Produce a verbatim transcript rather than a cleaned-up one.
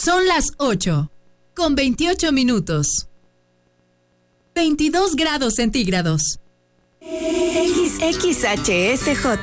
Son las ocho, con veintiocho minutos. veintidós grados centígrados. X H S J